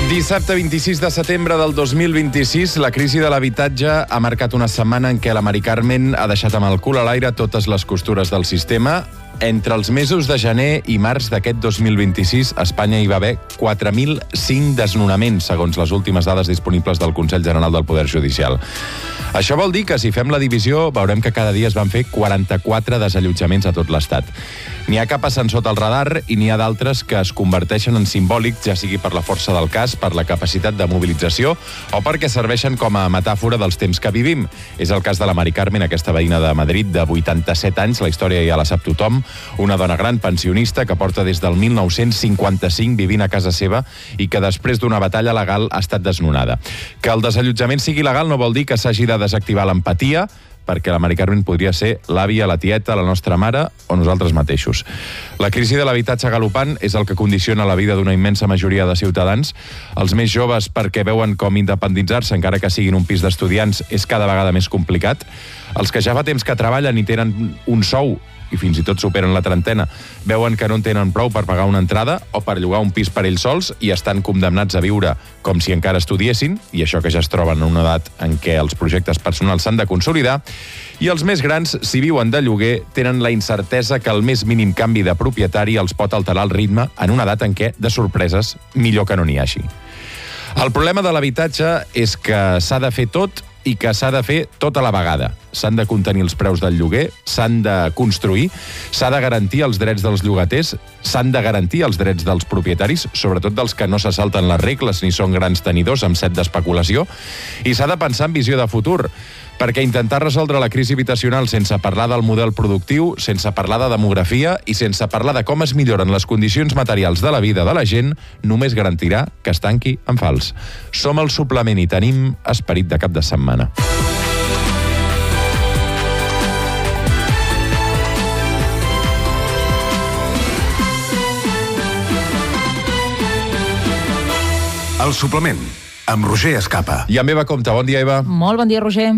Dissabte 26 de setembre del 2026, la crisi de l'habitatge ha marcat una setmana en què la Mari Carmen ha deixat amb el cul a l'aire totes les costures del sistema. Entre els mesos de gener i març d'aquest 2026, a Espanya hi va haver 4.005 desnonaments, segons les últimes dades disponibles del Consell General del Poder Judicial. Això vol dir que, si fem la divisió, veurem que cada dia es van fer 44 desallotjaments a tot l'Estat. N'hi ha que passen sota el radar i n'hi ha d'altres que es converteixen en simbòlics, ja sigui per la força del cas, per la capacitat de mobilització o perquè serveixen com a metàfora dels temps que vivim. És el cas de la Mari Carmen, aquesta veïna de Madrid de 87 anys, la història ja la sap tothom, una dona gran pensionista que porta des del 1955 vivint a casa seva i que després d'una batalla legal ha estat desnonada. Que el desallotjament sigui legal no vol dir que s'hagi de desactivar l'empatia, perquè la Mari Carmen podria ser l'àvia, la tieta, la nostra mare o nosaltres mateixos. La crisi de l'habitatge galopant és el que condiciona la vida d'una immensa majoria de ciutadans. Els més joves, perquè veuen com independitzar-se, encara que siguin un pis d'estudiants, és cada vegada més complicat. Els que ja fa temps que treballen i tenen un sou i fins i tot superen la trentena, veuen que no en tenen prou per pagar una entrada o per llogar un pis per ells sols i estan condemnats a viure com si encara estudiessin, i això que ja es troben en una edat en què els projectes personals s'han de consolidar. I els més grans, si viuen de lloguer, tenen la incertesa que el més mínim canvi de propietari els pot alterar el ritme en una edat en què, de sorpreses, millor que no n'hi hagi. El problema de l'habitatge és que s'ha de fer tot i que s'ha de fer tota la vegada. S'han de contenir els preus del lloguer, s'han de construir, s'ha de garantir els drets dels llogaters, s'han de garantir els drets dels propietaris, sobretot dels que no se salten les regles ni són grans tenidors amb set d'especulació, i s'ha de pensar en visió de futur, perquè intentar resoldre la crisi habitacional sense parlar del model productiu, sense parlar de demografia i sense parlar de com es milloren les condicions materials de la vida de la gent, només garantirà que es tanqui en fals. Som el suplement i tenim esperit de cap de setmana. El suplement, amb Roger Escapa. I amb Eva Compte. Bon dia, Eva. Molt bon dia, Roger.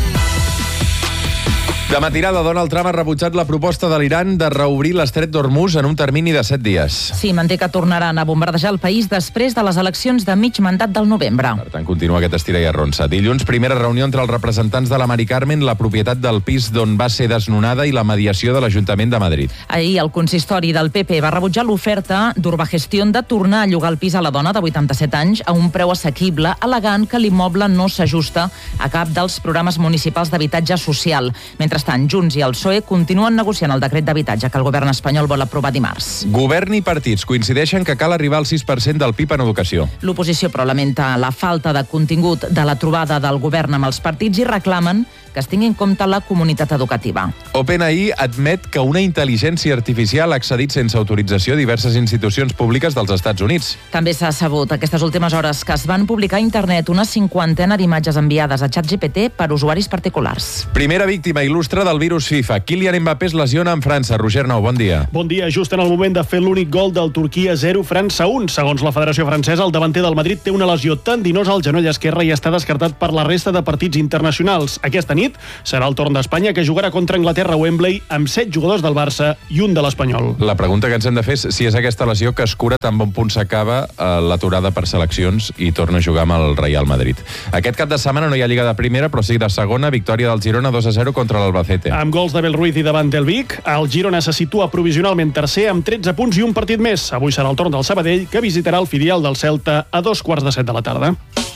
De matinada, Donald Trump ha rebutjat la proposta de l'Iran de reobrir l'estret d'Hormuz en un termini de 7 dies. Sí, manté que tornaran a bombardejar el país després de les eleccions de mig mandat del novembre. Per tant, continua aquest estira i arronsa. Dilluns, primera reunió entre els representants de la Mari Carmen, la propietat del pis d'on va ser desnonada i la mediació de l'Ajuntament de Madrid. Ahir, el consistori del PP va rebutjar l'oferta d'Urbagestión de tornar a llogar el pis a la dona de 87 anys a un preu assequible, al·legant que l'immoble no s'ajusta a cap dels programes municipals d'habitatge social. Mentrestant, Junts i el PSOE continuen negociant el decret d'habitatge que el govern espanyol vol aprovar dimarts. Govern i partits coincideixen que cal arribar al 6% del PIB en educació. L'oposició però lamenta la falta de contingut de la trobada del govern amb els partits i reclamen que es tingui en compte la comunitat educativa. OpenAI admet que una intel·ligència artificial ha accedit sense autorització a diverses institucions públiques dels Estats Units. També s'ha sabut aquestes últimes hores que es van publicar a internet una 50 d'imatges enviades a ChatGPT per usuaris particulars. Primera víctima il·lustre del virus FIFA. Kylian Mbappé es lesiona en França. Roger Nou, bon dia. Bon dia. Just en el moment de fer l'únic gol del Turquia 0, França 1. Segons la Federació Francesa, el davanter del Madrid té una lesió tendinosa al genoll esquerre i està descartat per la resta de partits internacionals. Aquesta nit serà el torn d'Espanya, que jugarà contra Anglaterra a Wembley amb 7 jugadors del Barça i un de l'Espanyol. La pregunta que ens hem de fer és si és aquesta lesió que es cura tan bon punt s'acaba l'aturada per seleccions i torna a jugar amb el Real Madrid. Aquest cap de setmana no hi ha Lliga de Primera, però sí de Segona, victòria del Girona 2-0 contra l'Albacete. Amb gols d'Abel Ruiz i davant del Vic, el Girona se situa provisionalment tercer amb 13 punts i un partit més. Avui serà el torn del Sabadell, que visitarà el filial del Celta a 7:15 de la tarda.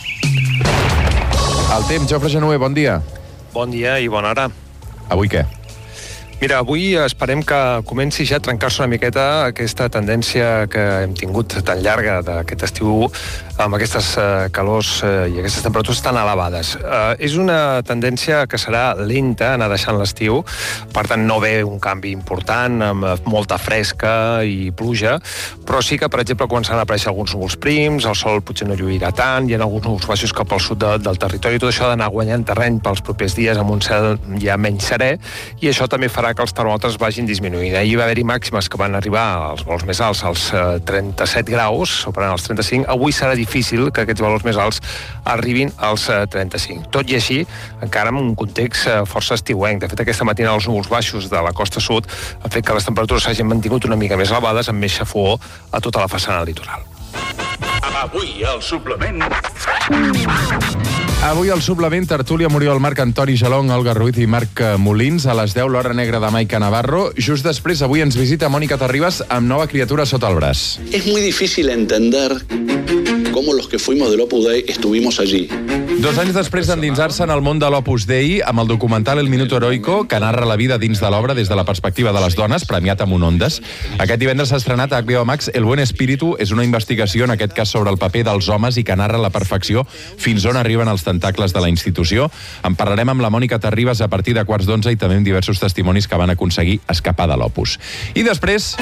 El temps, Jofre Genuer, bon dia. Bon dia i bona hora. Avui què? Mira, avui esperem que comenci ja a trencar-se una miqueta aquesta tendència que hem tingut tan llarga d'aquest estiu amb aquestes calors i aquestes temperatures tan elevades. És una tendència que serà lenta anar deixant l'estiu, per tant no ve un canvi important amb molta fresca i pluja, però sí que, per exemple, començaran a aparèixer alguns núvols prims, el sol potser no lluirà tant, hi ha alguns núvols baixos cap al sud del territori, tot això ha d'anar guanyant terreny pels propers dies amb un cel ja menys serè, i això també farà que els termòmetres vagin disminuint. Ahir va haver-hi màximes que van arribar als valors més alts, als 37 graus, superant els 35. Avui serà difícil que aquests valors més alts arribin als 35. Tot i així, encara en un context força estiuenc. De fet, aquesta matina els núvols baixos de la costa sud han fet que les temperatures s'hagin mantingut una mica més elevades, amb més xafogor a tota la façana litoral. Avui, al suplement... Avui al suplement, tertúlia Muriel Marc, Antoni Gelong, Olga Ruiz i Marc Molins. A les 10, l'Hora Negra de Maica Navarro. Just després, avui ens visita Mònica Terribas amb nova criatura sota el braç. Es muy difícil entender cómo los que fuimos del Opus Dei estuvimos allí. 2 anys després d'endinsar-se en el món de l'Opus Dei, amb el documental El Minuto Heroico, que narra la vida dins de l'obra des de la perspectiva de les dones, premiat amb un Ondas. Aquest divendres s'ha estrenat a HBO Max El Buen Espíritu. És una investigació, en aquest cas, sobre el paper dels homes i que narra la perfecció fins on arriben els tentacles de la institució. En parlarem amb la Mònica Terribas a partir de 11:15 i també amb diversos testimonis que van aconseguir escapar de l'Opus. I després...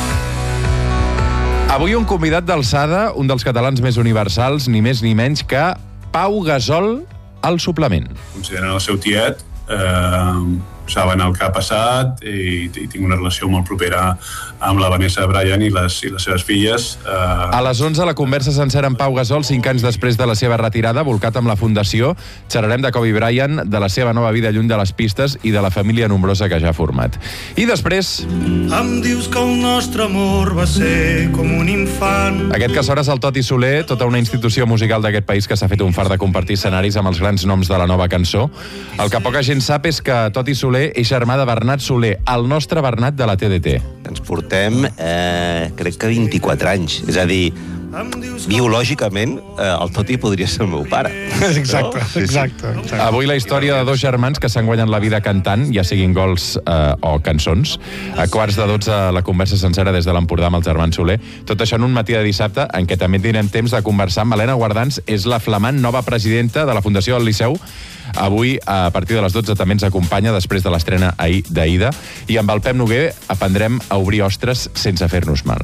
Avui un convidat d'alçada, un dels catalans més universals, ni més ni menys que Pau Gasol al suplement. Consideren el seu tiet, saben el que ha passat i tinc una relació molt propera amb la Vanessa Bryan i les seves filles. A les 11, la conversa sencera amb Pau Gasol, 5 anys després de la seva retirada, volcat amb la Fundació. Xerrarem de Kobe Bryant, de la seva nova vida lluny de les pistes i de la família nombrosa que ja ha format. I després... Em dius que el nostre amor va ser com un infant. Aquest que sona és el Toti Soler, tota una institució musical d'aquest país que s'ha fet un fart de compartir escenaris amb els grans noms de la nova cançó. El que poca gent sap és que Toti Soler és germà de Bernat Soler, el nostre Bernat de la TDT. Ens portem, crec que 24 anys. És a dir, biològicament, el Toti podria ser el meu pare. Exacte, no? Exacte. Avui la història de 2 germans que s'han guanyat la vida cantant, ja siguin gols o cançons. A 11:45, la conversa sencera des de l'Empordà amb els germans Soler. Tot això en un matí de dissabte en què també tindrem temps de conversar amb Helena Guardans, és la flamant nova presidenta de la Fundació del Liceu. Avui, a partir de les 12, també ens acompanya després de l'estrena ahir d'Aida. I amb el Pep Noguer aprendrem a obrir ostres sense fer-nos mal.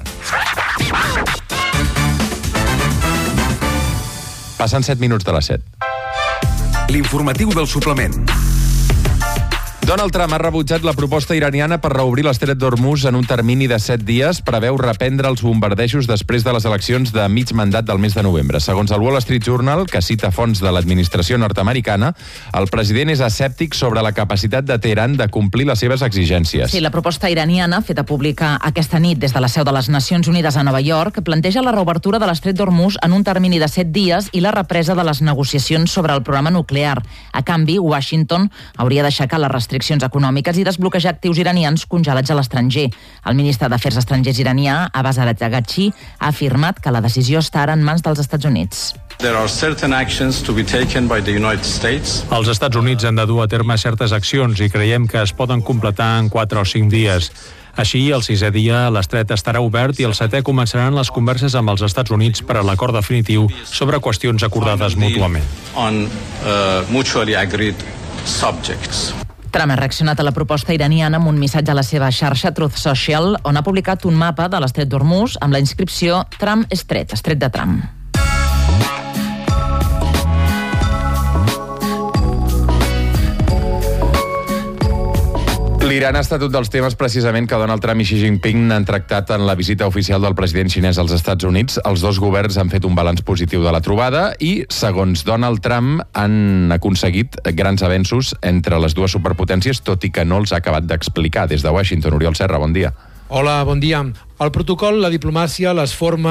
Passen 7 minuts de les 7. L'informatiu del suplement. Donald Trump ha rebutjat la proposta iraniana per reobrir l'estret d'Hormuz en un termini de 7 dies. Preveu reprendre els bombardejos després de les eleccions de mig mandat del mes de novembre. Segons el Wall Street Journal, que cita fonts de l'administració nord-americana, el president és escèptic sobre la capacitat de Teheran de complir les seves exigències. Sí, la proposta iraniana, feta pública aquesta nit des de la seu de les Nacions Unides a Nova York, planteja la reobertura de l'estret d'Hormuz en un termini de 7 dies i la represa de les negociacions sobre el programa nuclear. A canvi, Washington hauria d'aixecar les restriccions econòmiques i desbloquejar actius iranians congelats a l'estranger. El ministre d'Afers Estrangers iranià, Abbas Araghchi, ha afirmat que la decisió està ara en mans dels Estats Units. Els Estats Units han de dur a terme certes accions i creiem que es poden completar en 4 o 5 dies. Així, el 6è dia, l'estret estarà obert i el 7è començaran les converses amb els Estats Units per a l'acord definitiu sobre qüestions acordades mútuament. Trump ha reaccionat a la proposta iraniana amb un missatge a la seva xarxa Truth Social, on ha publicat un mapa de l'estret d'Hormuz amb la inscripció Trump Strait, estret de Trump. L'Iran ha estat un dels temes precisament que Donald Trump i Xi Jinping han tractat en la visita oficial del president xinès als Estats Units. Els dos governs han fet un balanç positiu de la trobada i, segons Donald Trump, han aconseguit grans avenços entre les dues superpotències, tot i que no els ha acabat d'explicar. Des de Washington, Oriol Serra, bon dia. Hola, bon dia. El protocol, la diplomàcia, les formes